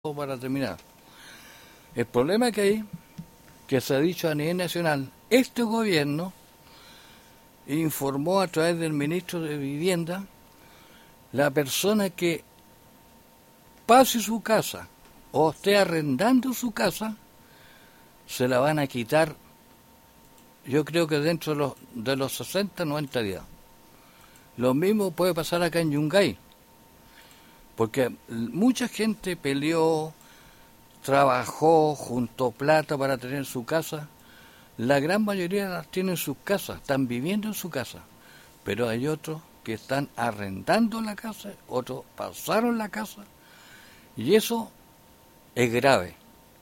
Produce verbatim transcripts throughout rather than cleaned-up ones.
para terminar. El problema que hay, que se ha dicho a nivel nacional, este gobierno informó a través del ministro de Vivienda, la persona que pase su casa o esté arrendando su casa, se la van a quitar, yo creo que dentro de los, de los sesenta, noventa días. Lo mismo puede pasar acá en Yungay, porque mucha gente peleó, trabajó, juntó plata para tener su casa. La gran mayoría las tienen en sus casas, están viviendo en su casa, pero hay otros que están arrendando la casa, otros pasaron la casa, y eso es grave.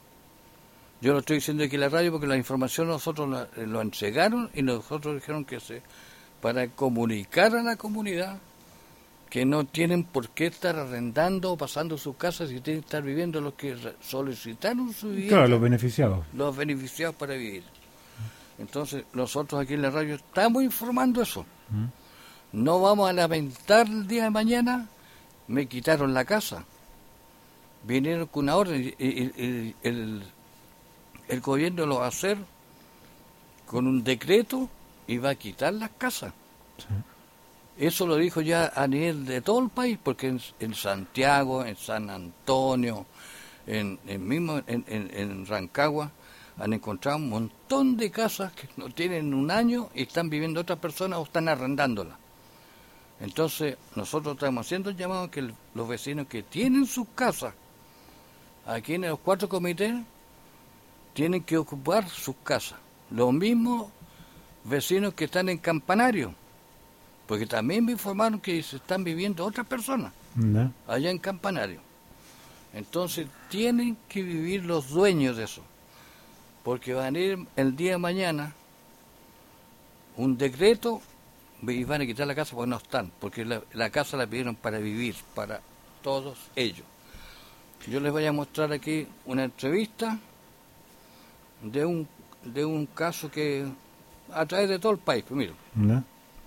Yo lo estoy diciendo aquí en la radio porque la información nosotros la, lo entregaron y nosotros dijeron que se, para comunicar a la comunidad que no tienen por qué estar arrendando o pasando sus casas y tienen que estar viviendo los que solicitaron su vivienda. Claro, los beneficiados. Los beneficiados para vivir. Entonces, nosotros aquí en la radio estamos informando eso. ¿Mm? No vamos a lamentar el día de mañana, me quitaron la casa. Vinieron con una orden y, y, y el, el gobierno lo va a hacer con un decreto y va a quitar las casas. Sí. Eso lo dijo ya a nivel de todo el país, porque en, en Santiago, en San Antonio, en, en mismo en, en, en Rancagua, han encontrado un montón de casas que no tienen un año y están viviendo otras personas o están arrendándolas. Entonces, nosotros estamos haciendo el llamado a que el, los vecinos que tienen sus casas, aquí en los cuatro comités, tienen que ocupar sus casas. Los mismos vecinos que están en Campanario, porque también me informaron que se están viviendo otras personas ¿no? allá en Campanario. Entonces tienen que vivir los dueños de eso, porque van a ir el día de mañana un decreto y van a quitar la casa porque no están, porque la, la casa la pidieron para vivir, para todos ellos. Yo les voy a mostrar aquí una entrevista de un de un caso que a través de todo el país, primero. ¿No?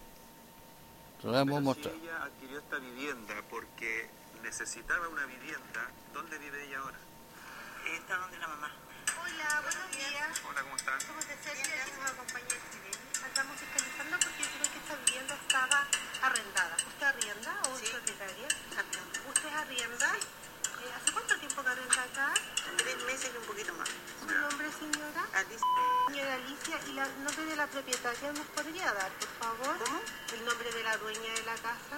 Pero si ella adquirió esta vivienda porque necesitaba una vivienda, ¿dónde vive ella ahora? Está donde la mamá. Hola, buenos días. Hola, ¿cómo están? Somos de Sergio, aquí nos acompaña el Chileno. Estamos fiscalizando porque creo que esta vivienda estaba arrendada. ¿Usted arrienda o es sí. propietaria? Arrienda. ¿Usted arrienda? Sí. Eh, ¿Hace cuánto tiempo que arrienda acá? Tres meses y un poquito más. ¿Su nombre, señora? Alicia. Señora Alicia, ¿y la, el nombre de la propietaria nos podría dar, por favor? ¿Cómo? El nombre de la dueña de la casa.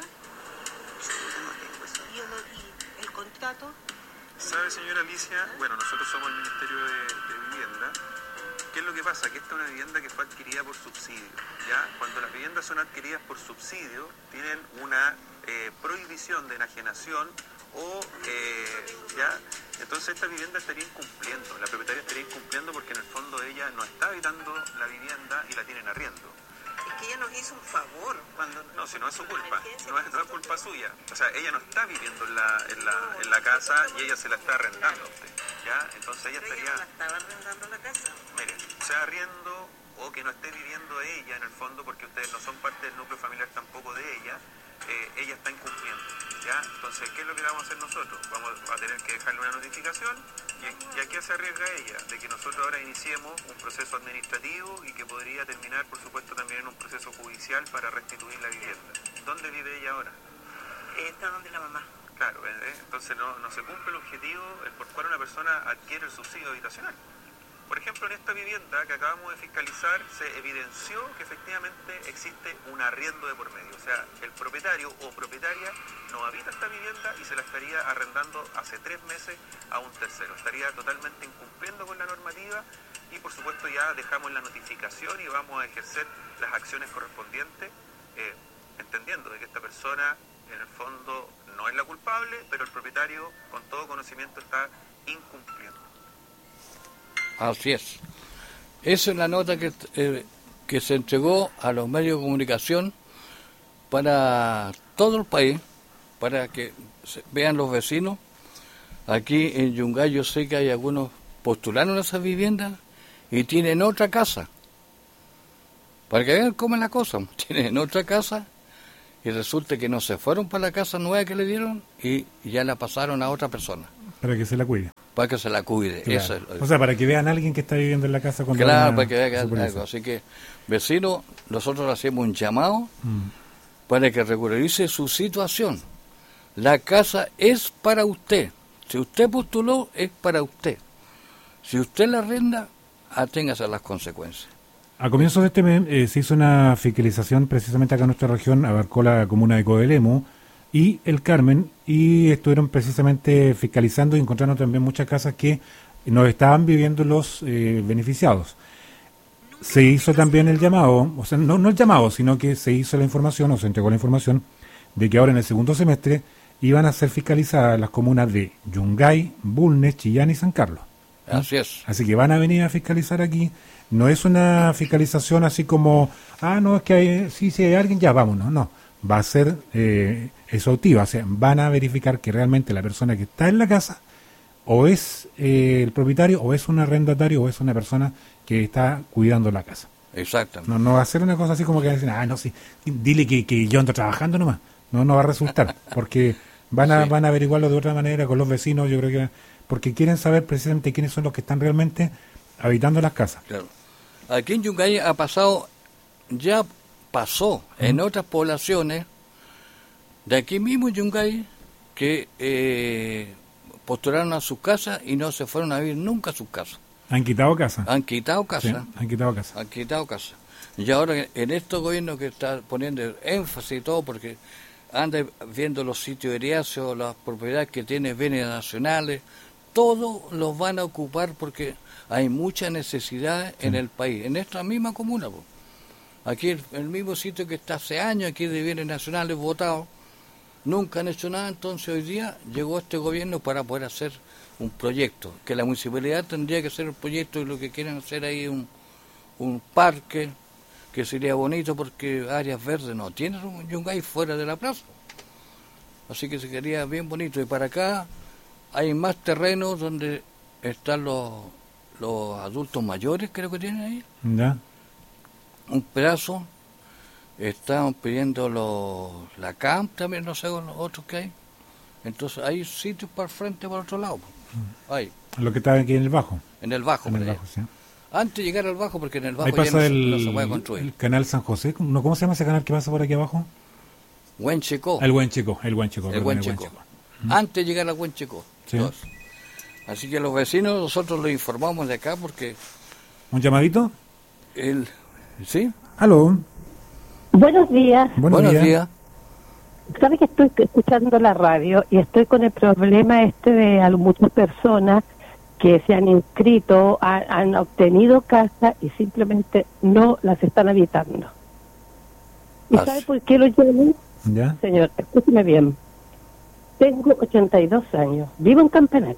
No tengo eso. ¿Y, y el contrato? ¿Sabe, señora Alicia? Bueno, nosotros somos el Ministerio de, de Vivienda. ¿Qué es lo que pasa? Que esta es una vivienda que fue adquirida por subsidio, ¿ya? Cuando las viviendas son adquiridas por subsidio, tienen una eh, prohibición de enajenación o, eh, ¿ya? Entonces esta vivienda estaría incumpliendo, la propietaria estaría incumpliendo porque en el fondo ella no está habitando la vivienda y la tiene en arriendo. Es que ella nos hizo un favor cuando... No, si no es su culpa, no es, no es culpa suya. O sea, ella no está viviendo en la, en la, en la casa y ella se la está arrendando a usted, ¿ya? Entonces ella Pero estaría... ella no la estaba arrendando la casa. Mire, sea arriendo o que no esté viviendo ella en el fondo, porque ustedes no son parte del núcleo familiar tampoco de ella, eh, ella está incumpliendo, ¿ya? Entonces, ¿qué es lo que vamos a hacer nosotros? Vamos a tener que dejarle una notificación y, y ¿a qué se arriesga ella? De que nosotros ahora iniciemos un proceso administrativo y que podría terminar, por supuesto, también en un proceso judicial para restituir la vivienda. ¿Dónde vive ella ahora? Está donde la mamá. Claro, ¿eh? Entonces no, no se cumple el objetivo el por cual una persona adquiere el subsidio habitacional. Por ejemplo, en esta vivienda que acabamos de fiscalizar se evidenció que efectivamente existe un arriendo de por medio. O sea, el propietario o propietaria no habita esta vivienda y se la estaría arrendando hace tres meses a un tercero. Estaría totalmente incumpliendo con la normativa y por supuesto ya dejamos la notificación y vamos a ejercer las acciones correspondientes, eh, entendiendo de que esta persona en el fondo no es la culpable, pero el propietario con todo conocimiento está incumpliendo. Así es. Esa es la nota que, eh, que se entregó a los medios de comunicación para todo el país, para que se vean los vecinos. Aquí en Yungay yo sé que hay algunos postularon a esas viviendas y tienen otra casa. Para que vean cómo es la cosa. Tienen otra casa y resulta que no se fueron para la casa nueva que le dieron y ya la pasaron a otra persona. Para que se la cuide. Para que se la cuide. Claro. Eso es lo- O sea, para que vean a alguien que está viviendo en la casa cuando Claro, van a para que vean supervisar. algo. Así que, vecinos, nosotros hacemos un llamado Mm. para que regularice su situación. La casa es para usted. Si usted postuló, es para usted. Si usted la arrenda, aténgase a las consecuencias. A comienzos de este mes eh, se hizo una fiscalización precisamente acá en nuestra región, abarcó la comuna de Codelemo y el Carmen, y estuvieron precisamente fiscalizando y encontrando también muchas casas que no estaban viviendo los eh, beneficiados. Se hizo también el llamado, o sea, no, no el llamado, sino que se hizo la información, o se entregó la información, de que ahora en el segundo semestre iban a ser fiscalizadas las comunas de Yungay, Bulnes, Chillán y San Carlos. ¿no? Así es. Así que van a venir a fiscalizar aquí. No es una fiscalización así como, ah, no, es que hay, sí, si hay alguien, ya vámonos. No, va a ser eh, exhaustiva. O sea, van a verificar que realmente la persona que está en la casa o es eh, el propietario, o es un arrendatario, o es una persona que está cuidando la casa. Exactamente. No, no va a ser una cosa así como que dicen, ah, no, sí, dile que, que yo ando trabajando nomás. No, no va a resultar, porque van a, Sí. van a averiguarlo de otra manera con los vecinos, yo creo que, porque quieren saber precisamente quiénes son los que están realmente habitando las casas. Claro. Aquí en Yungay ha pasado, ya pasó en otras poblaciones de aquí mismo en Yungay que eh, postularon a sus casas y no se fueron a vivir nunca a sus casas. Han quitado casa. Han quitado Sí, casa, han quitado casa. han quitado casa. Y ahora en estos gobiernos que está poniendo énfasis y todo, porque anda viendo los sitios eriáceos, las propiedades que tiene bienes nacionales, todos los van a ocupar porque hay mucha necesidad en el país, en esta misma comuna. Po. Aquí el, el mismo sitio que está hace años aquí de bienes nacionales votados, nunca han hecho nada, entonces hoy día llegó este gobierno para poder hacer un proyecto, que la municipalidad tendría que hacer el proyecto y lo que quieren hacer ahí un, un parque, que sería bonito porque áreas verdes no tienen un Yungay fuera de la plaza. Así que se quería bien bonito. Y para acá hay más terrenos donde están los, los adultos mayores, creo que tienen ahí. ¿Ya? Un pedazo. Están pidiendo los, la C A M también, no sé, los otros que hay. Entonces hay sitios para el frente, para el otro lado. Hay, Lo que está aquí en el bajo. en el bajo. En por el ahí. bajo, sí. Antes de llegar al bajo, porque en el bajo Ahí ya pasa no, se- el, no se puede construir. el canal San José. ¿No? ¿Cómo se llama ese canal que pasa por aquí abajo? Huenchecó. El Buen Chico, el Buen Chico. El perdón, Huenchecó. Antes de llegar a Huenchecó. Sí. Dos. Así que los vecinos, nosotros los informamos de acá porque ¿Un llamadito? el... ¿Sí? Aló. Buenos días. Buenos, Buenos días. días. Sabes que estoy escuchando la radio y estoy con el problema este de a- muchas personas que se han inscrito, ha- han obtenido casa y simplemente no las están habitando. ¿Y Ah, sabe sí. por qué lo llamo? ¿Ya? Señor, escúcheme bien. Tengo ochenta y dos años, vivo en Campanario.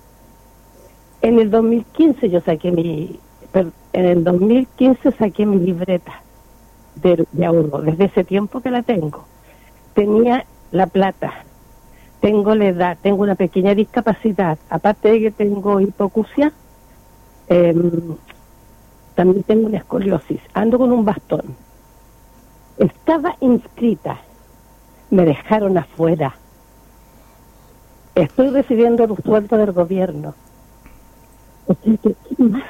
En el dos mil quince yo saqué mi, per- en el dos mil quince saqué mi libreta de, de ahorro, desde ese tiempo que la tengo. Tenía la plata, tengo la edad, tengo una pequeña discapacidad, aparte de que tengo hipoacusia, eh, también tengo una escoliosis, ando con un bastón. Estaba inscrita, me dejaron afuera. Estoy recibiendo los sueldos del gobierno. O sea que, ¿qué más?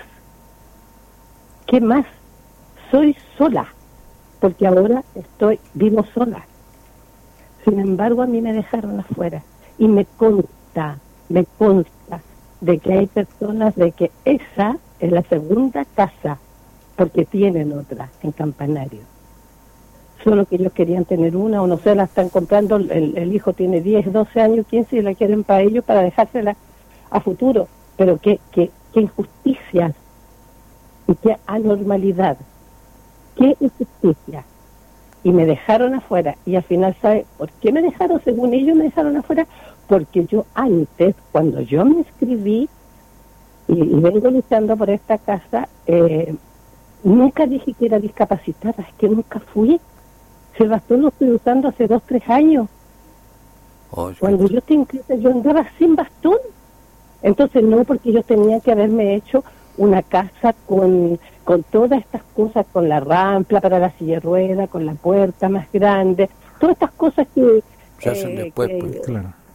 ¿Qué más? Soy sola, porque ahora estoy, vivo sola. Sin embargo, a mí me dejaron afuera. Y me consta, me consta de que hay personas de que esa es la segunda casa, porque tienen otra en Campanario. Solo que ellos querían tener una, o no sé, la están comprando, el, el hijo tiene diez, doce años, quince, y la quieren para ellos, para dejársela a futuro. Pero qué, qué, qué injusticia y qué anormalidad, qué injusticia. Y me dejaron afuera, y al final, ¿sabe por qué me dejaron? Según ellos me dejaron afuera, porque yo antes, cuando yo me inscribí, y, y vengo luchando por esta casa, eh, nunca dije que era discapacitada, es que nunca fui. Si el bastón lo estoy usando hace dos, tres años. Oh, Cuando yo te inscrita, yo andaba sin bastón. Entonces no, porque yo tenía que haberme hecho una casa con, con todas estas cosas, con la rampla para la silla de rueda, con la puerta más grande, todas estas cosas que... Se hacen eh, después, que- pues. Claro.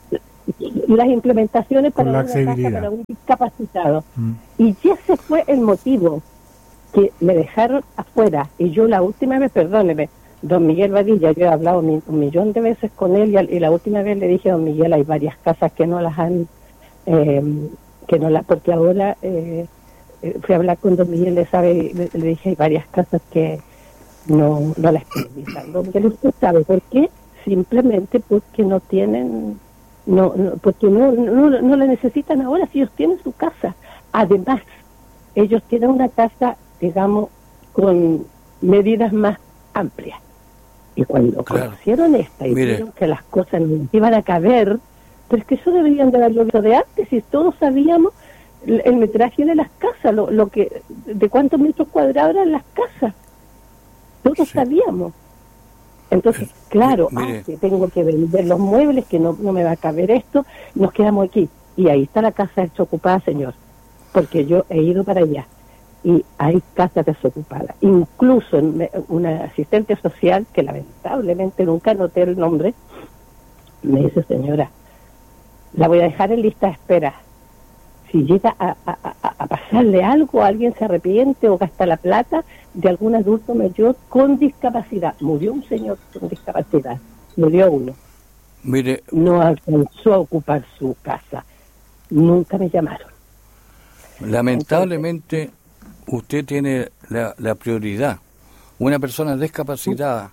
las implementaciones Con para la una casa accesibilidad. para un discapacitado. Mm. Y ya se fue el motivo que me dejaron afuera. Y yo la última vez, perdóneme, don Miguel Vadilla, yo he hablado mi- un millón de veces con él y, al- y la última vez le dije a don Miguel, hay varias casas que no las han, eh, que no las, porque ahora eh, eh, fui a hablar con don Miguel, le, sabe, le, le dije, hay varias casas que no, no las permitan. Don Miguel, usted sabe por qué, simplemente porque no tienen, no, no porque no, no, no la necesitan ahora, si ellos tienen su casa. Además, ellos tienen una casa, digamos, con medidas más amplias. Y cuando Claro. conocieron esta y Mire. vieron que las cosas no les iban a caber, pero es que eso deberían de haberlo visto de antes, y todos sabíamos el, el metraje de las casas, lo, lo que, de cuántos metros cuadrados eran las casas. Todos Sí. sabíamos. Entonces, Eh, claro, mi- mire. ah, que tengo que vender los muebles, que no, no me va a caber esto, nos quedamos aquí. Y ahí está la casa desocupada, señor, porque yo he ido para allá y hay casas desocupadas. Incluso en me- una asistente social, que lamentablemente nunca anoté el nombre, me dice, señora, la voy a dejar en lista de espera. Si llega a, a- a- a pasarle algo, alguien se arrepiente o gasta la plata de algún adulto mayor con discapacidad. Murió un señor con discapacidad, murió uno. Mire, No alcanzó a ocupar su casa. Nunca me llamaron. lamentablemente usted tiene la, la prioridad. Una persona discapacitada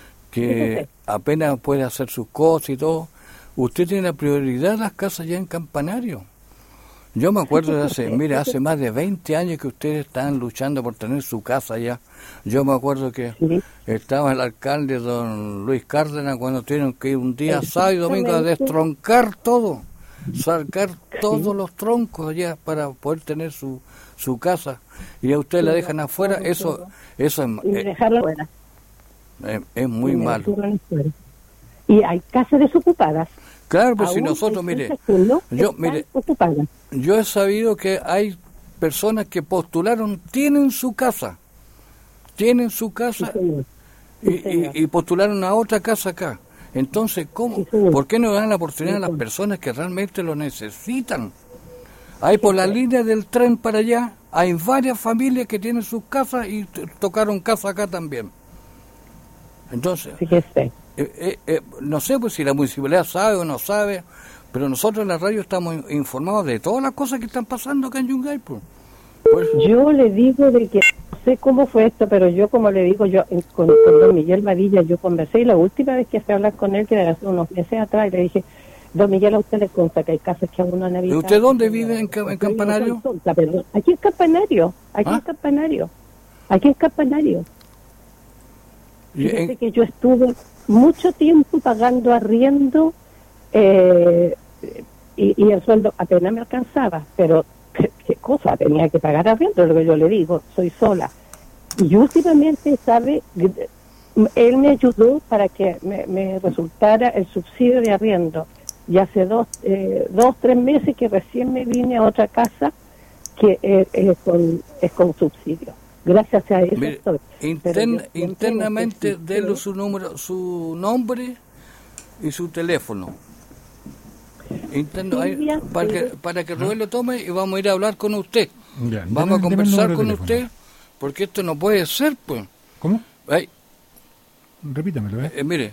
que apenas puede hacer sus cosas y todo, usted tiene la prioridad de las casas ya en Campanario. Yo me acuerdo de hace, mire, hace más de veinte años que ustedes están luchando por tener su casa ya. Yo me acuerdo que Sí. estaba el alcalde don Luis Cárdenas cuando tuvieron que ir un día sábado y domingo a Exactamente. destroncar todo, sacar todos los troncos allá para poder tener su, su casa. Y a usted la dejan afuera, eso eso es, Y me es, dejaron fuera. es- es muy Y me malo. dejaron fuera. Y hay casas desocupadas. Claro, pues si Aún nosotros, hay mire, casas que no yo, están mire, ocupadas. yo he sabido que hay personas que postularon, tienen su casa, tienen su Sí, casa señor. y, Sí, señor. y, y postularon a otra casa acá. Entonces, ¿cómo? Sí, señor. ¿Por qué no dan la oportunidad a las Sí, señor. personas que realmente lo necesitan? Hay por la línea del tren para allá, hay varias familias que tienen sus casas y t- tocaron casa acá también. Entonces, Fíjese. eh, eh, eh, no sé pues si la municipalidad sabe o no sabe, pero nosotros en la radio estamos in- informados de todas las cosas que están pasando acá en Yungay. Pues. Pues, Yo le digo de que no sé cómo fue esto, pero yo, como le digo, yo en- con, con don Miguel Vadilla yo conversé, y la última vez que fui a hablar con él, que era hace unos meses atrás, y le dije, don Miguel, a usted le consta que hay casas que aún no han habitado. ¿Y usted dónde vive? ¿En Ca- en Campanario? Yo no soy tonta, perdón. Aquí en Campanario, aquí ¿Ah? en Campanario, aquí en Campanario. y Fíjese en- que yo estuve mucho tiempo pagando arriendo eh, y, y el sueldo apenas me alcanzaba, pero ¿qué, qué cosa? Tenía que pagar arriendo, lo que yo le digo, soy sola. Y últimamente, ¿sabe? Él me ayudó para que me, me resultara el subsidio de arriendo. Y hace dos, eh, dos, tres meses que recién me vine a otra casa que eh, es, con, es con subsidio. Gracias a eso mire, estoy. Pero intern- yo siempre internamente necesité- denle su número, su nombre y su teléfono. Interno- ahí, Silvia, para que Silvia. para que Rubén lo tome y vamos a ir a hablar con usted. Ya, Vamos a deme- deme el conversar número de con teléfono. usted porque esto no puede ser, pues. ¿Cómo? Ay, Repítamelo, ¿eh? eh, mire,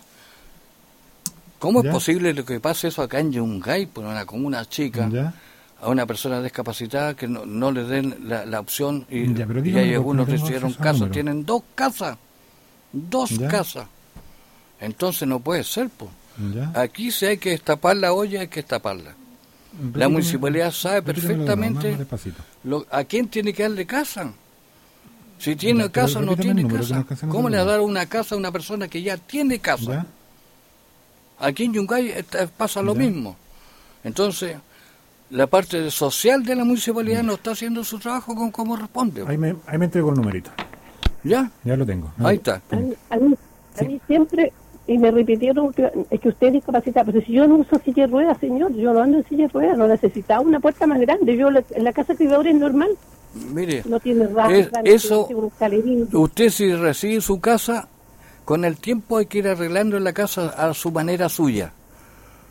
¿cómo Ya. es posible lo que pase eso acá en Yungay, por una comuna chica, Ya. a una persona discapacitada que no, no le den la, la opción y, Ya, pero y dígamelo hay porque algunos no que tengo hicieron acceso al casas, número. tienen dos casas, dos Ya. casas. Entonces no puede ser, pues. Ya. Aquí si hay que destapar la olla, hay que destaparla. La Repíteme- municipalidad sabe repítemelo de nuevo, perfectamente más despacito. lo- a quién tiene que darle casa. Si tiene Ya, pero casa o no repítame el tiene número, que no casa. alcancé a ¿Cómo le va a notarlo. dar una casa a una persona que ya tiene casa? ¿Ya? Aquí en Yungay está- pasa lo Ya. mismo. Entonces, la parte social de la municipalidad no está haciendo su trabajo con como responde. Ahí me, ahí me entrego el numerito. ¿Ya? Ya lo tengo. Ahí está. A mí, a mí, a mí siempre, y me repitieron, que- es que usted es discapacitado, pero si yo no uso silla de ruedas, señor, yo no ando en silla de ruedas, no necesitaba una puerta más grande, yo la- en la casa que vivo ahora es normal, Mire, no tiene es- rasgos, eso, tiene un escalerín. usted si recibe su casa, con el tiempo hay que ir arreglando la casa a su manera suya.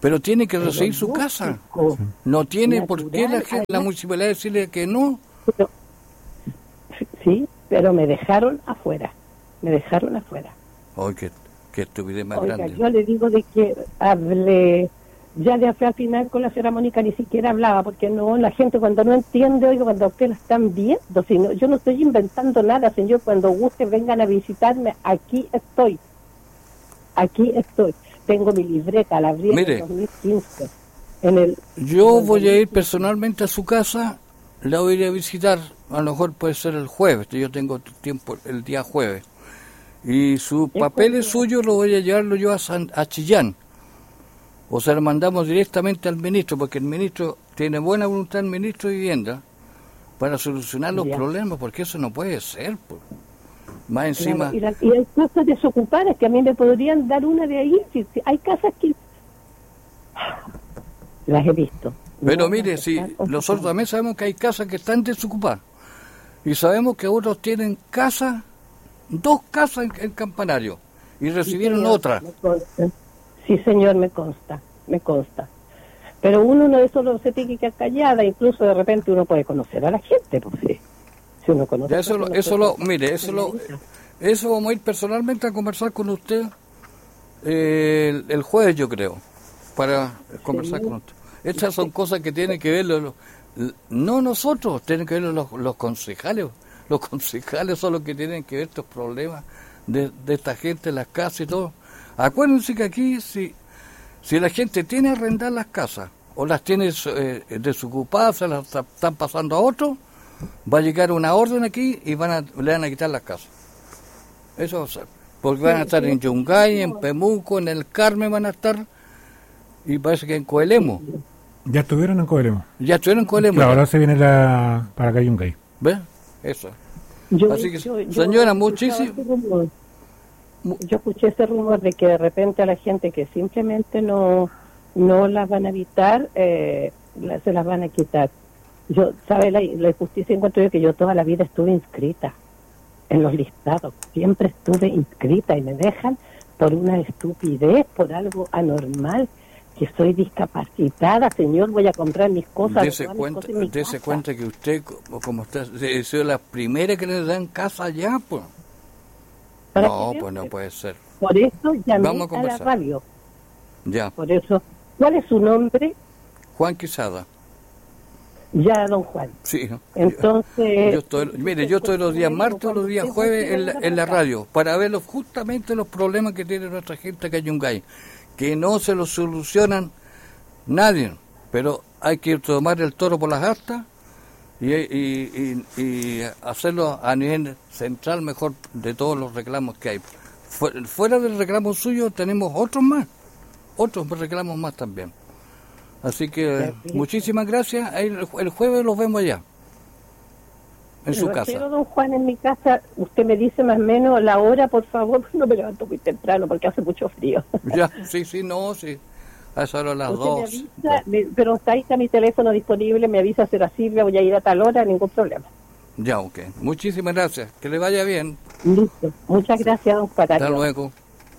Pero tiene que Pero recibir su lógico, casa. No tiene por qué la, natural, gente- la además. municipalidad decirle que no. Pero- sí, pero me dejaron afuera. Me dejaron afuera. Ay, qué, qué estupidez más Oiga, grande. yo le digo de que hablé, ya de al final con la señora Mónica ni siquiera hablaba, porque no, la gente cuando no entiende, oiga, cuando ustedes la están viendo, si no, yo no estoy inventando nada, señor, cuando guste vengan a visitarme, aquí estoy, aquí estoy, tengo mi libreta, la abrí en Mire. el dos mil quince, en el... Yo voy a ir personalmente a su casa, la voy a ir a visitar, a lo mejor puede ser el jueves, yo tengo tiempo el día jueves. Y sus Es papeles jueves. suyos los voy a llevarlo yo a, San, a Chillán. O sea, lo mandamos directamente al ministro, porque el ministro tiene buena voluntad, el ministro de Vivienda, para solucionar los Ya. problemas, porque eso no puede ser. Pues. Más encima, Claro, y, la- y hay casas desocupadas que a mí me podrían dar una de ahí, si, si hay casas que... Las he visto. pero No, mire, las si están nosotros ocupando. también sabemos que hay casas que están desocupadas. Y sabemos que otros tienen casas, dos casas en, en Campanario, y recibieron Sí, señor, otra. me consta. Sí, señor, me consta, me consta. Pero uno no eso no se tiene que quedar callada, incluso de repente uno puede conocer a la gente, pues sí. Si uno conoce Ya eso lo, personas, eso lo, pues, mire, eso lo, eso vamos a ir personalmente a conversar con usted eh, el, el jueves, yo creo, para conversar con usted. Estas son cosas que tienen que ver los, los- no nosotros, tienen que ver los, los concejales. Los concejales son los que tienen que ver estos problemas de, de esta gente, las casas y todo. Acuérdense que aquí si si la gente tiene arrendar las casas o las tiene eh, desocupadas, se las están pasando a otros, va a llegar una orden aquí y van a, le van a quitar las casas. Eso va a ser. Porque van a estar en Yungay, en Pemuco, en el Carmen van a estar, y parece que en Coelemo. Ya estuvieron en Coelemo. Ya estuvieron en Coelemo. Claro, ya. ahora se viene la, para Cayungay. ¿Ves? Eso. Yo- Así que, yo- yo señora, escuchaba muchísimo- ese rumor. Yo escuché ese rumor de que de repente a la gente que simplemente no no las van a evitar, eh, la- se las van a quitar. Yo, ¿sabe la, la injusticia encuentro yo que yo toda la vida estuve inscrita en los listados, siempre estuve inscrita y me dejan por una estupidez, por algo anormal, que soy discapacitada, señor, voy a comprar mis cosas. Dese todas mis cuenta, cosas en mi dese casa. cuenta que usted, como, como está, ha sido la primera que le dan casa allá, pues. ¿Para No, qué? pues no puede ser. Por eso llamé Vamos a a, la conversar. radio, Ya. por eso. ¿Cuál es su nombre? Juan Quisada. Ya, don Juan. Sí. Entonces... Yo estoy, mire, yo estoy los días martes o los días jueves en la, en la radio para ver los- justamente los problemas que tiene nuestra gente acá en Yungay, que no se los solucionan nadie, pero hay que tomar el toro por las astas y, y, y, y hacerlo a nivel central mejor de todos los reclamos que hay. Fu- Fuera del reclamo suyo tenemos otros más, otros reclamos más también. Así que Perfecto. muchísimas gracias. Ahí el, jue- el jueves los vemos allá, en su Lo casa. espero, don Juan, en mi casa. Usted me dice más o menos la hora, por favor. No me levanto muy temprano porque hace mucho frío. Ya, sí, sí, no, sí. A eso a las Usted me dos. avisa, me- pero está ahí está mi teléfono disponible, me avisa será Silvia, voy a ir a tal hora, ningún problema. Ya, ok. Muchísimas gracias. Que le vaya bien. Listo. Muchas gracias, don Juan. Hasta Adiós. luego.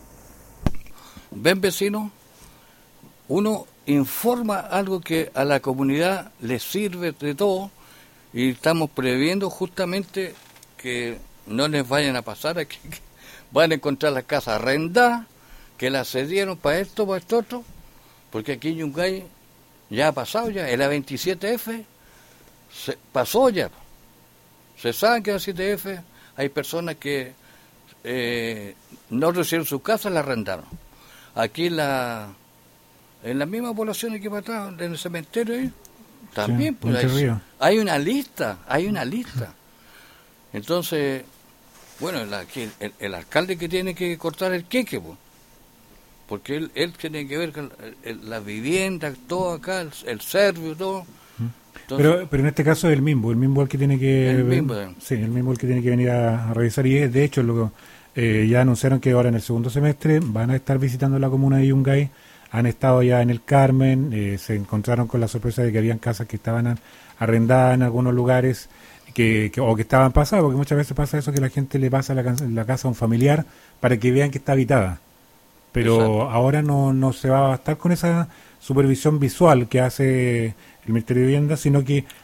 Ven, vecino, uno informa algo que a la comunidad le sirve de todo y estamos previendo justamente que no les vayan a pasar aquí, que van a encontrar las casas arrendadas, que las cedieron para esto, para esto otro, porque aquí en Yungay ya ha pasado ya, en la veintisiete F se pasó ya. Se sabe que en la siete F hay personas que eh, no recibieron su casa, la arrendaron. Aquí en la en la misma población que para atrás, en el cementerio ahí, también Sí, pues, Entre hay, Ríos. hay una lista, hay una lista. Entonces, bueno, la, que el, el alcalde que tiene que cortar el queque, pues, porque él, él tiene que ver con el- el- la vivienda, todo acá, el, el servicio, todo. Entonces, Pero, pero en este caso es el mismo, el mismo el que tiene que El mismo, eh. sí, el mismo el que tiene que venir a, a revisar y es, de hecho lo eh, ya anunciaron que ahora en el segundo semestre van a estar visitando la comuna de Yungay, han estado ya en el Carmen, eh, se encontraron con la sorpresa de que habían casas que estaban a- arrendadas en algunos lugares que, que- o que estaban pasadas, porque muchas veces pasa eso que la gente le pasa la, can- la casa a un familiar para que vean que está habitada. pero Exacto. ahora no, no se va a bastar con esa supervisión visual que hace el Ministerio de Vivienda, sino que